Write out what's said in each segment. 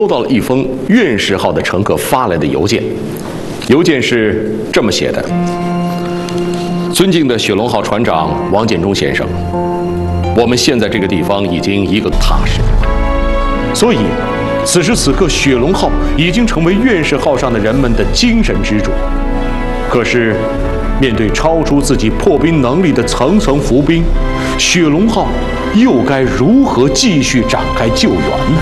收到了一封院士号的乘客发来的邮件，邮件是这么写的：尊敬的雪龙号船长王建中先生，我们现在这个地方已经一个踏实，所以此时此刻雪龙号已经成为院士号上的人们的精神支柱。可是面对超出自己破冰能力的层层浮冰，雪龙号又该如何继续展开救援呢？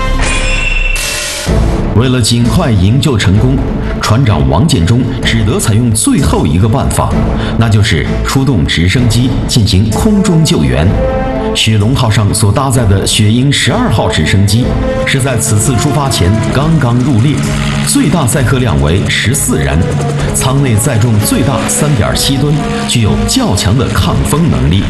为了尽快营救成功，船长王建中只得采用最后一个办法，那就是出动直升机进行空中救援。雪龙号上所搭载的雪鹰12号直升机是在此次出发前刚刚入列，最大载客量为14人，舱内载重最大3.7吨，具有较强的抗风能力。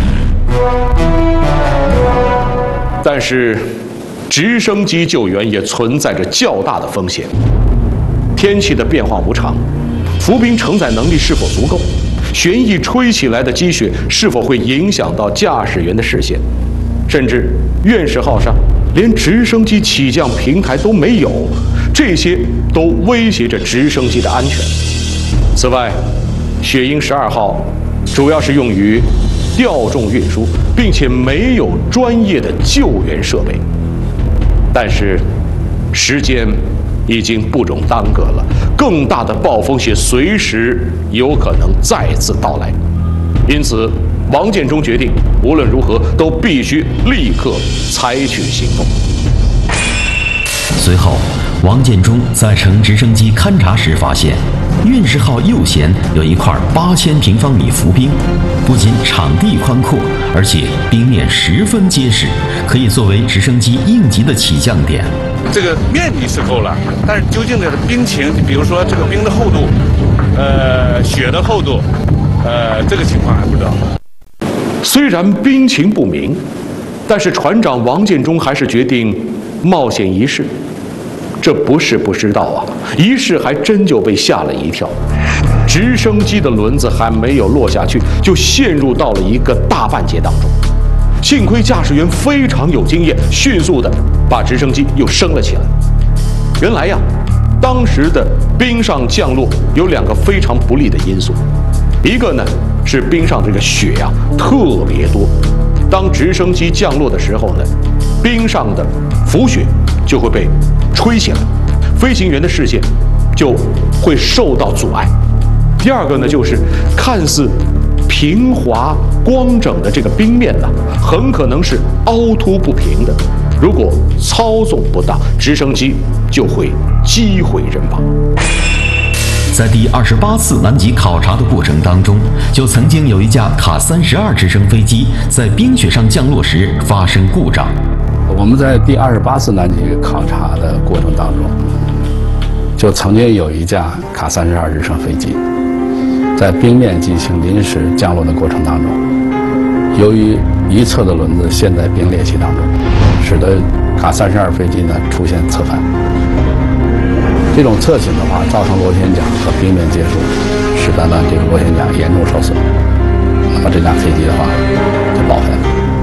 但是直升机救援也存在着较大的风险，天气的变化无常，浮冰承载能力是否足够，旋翼吹起来的积雪是否会影响到驾驶员的视线，甚至院士号上连直升机起降平台都没有，这些都威胁着直升机的安全。此外，雪鹰12号主要是用于吊重运输，并且没有专业的救援设备。但是时间已经不容耽搁了，更大的暴风雪随时有可能再次到来，因此王建中决定无论如何都必须立刻采取行动。 随后王建中在乘直升机勘察时发现，院士号右舷有一块8000平方米浮冰，不仅场地宽阔，而且冰面十分结实，可以作为直升机应急的起降点。 这个面积是够了，但是究竟的冰情，比如说这个冰的厚度，雪的厚度，这个情况还不知道。 虽然冰情不明，但是船长王建中还是决定冒险一试。这不是不知道啊，一试还真就被吓了一跳。直升机的轮子还没有落下去，就陷入到了一个大半截当中。幸亏驾驶员非常有经验，迅速地把直升机又升了起来。原来呀，当时的冰上降落有2个非常不利的因素，一个呢是冰上这个雪呀特别多，当直升机降落的时候呢，冰上的浮雪就会被吹起来，飞行员的视线就会受到阻碍。第二个呢，就是看似平滑光整的这个冰面呢，很可能是凹凸不平的，如果操纵不当，直升机就会机毁人亡。 在第28次南极考察的过程当中，就曾经有一架卡32直升飞机在冰雪上降落时发生故障。 我们在第28次南极考察的过程当中，就曾经有一架卡32直升飞机在冰面进行临时降落的过程当中，由于一侧的轮子陷在冰裂隙当中，使得卡32飞机呢出现侧翻。这种侧倾的话，造成螺旋桨和冰面接触，使得呢这个螺旋桨严重受损，那么这架飞机的话就报废了。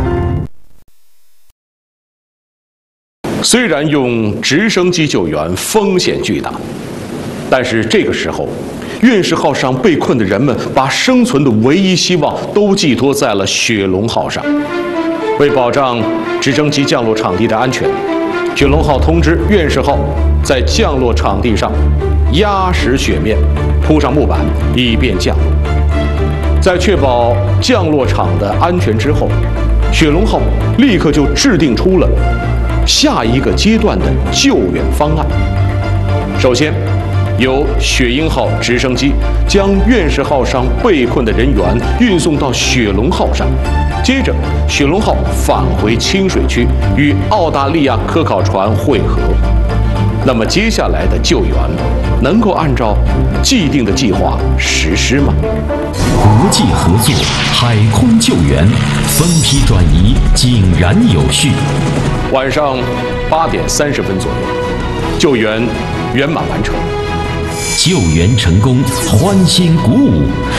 虽然用直升机救援风险巨大，但是这个时候，院士号上被困的人们把生存的唯一希望都寄托在了雪龙号上。为保障直升机降落场地的安全，雪龙号通知院士号在降落场地上压实雪面，铺上木板，以便降落。在确保降落场的安全之后，雪龙号立刻就制定出了下一个阶段的救援方案。首先，由雪鹰号直升机将院士号上被困的人员运送到雪龙号上，接着雪龙号返回清水区与澳大利亚科考船会合。那么接下来的救援能够按照既定的计划实施吗？ 国际合作，海空救援，分批转移井然有序。 晚上8点30分左右，救援圆满完成。 救援成功，欢欣鼓舞，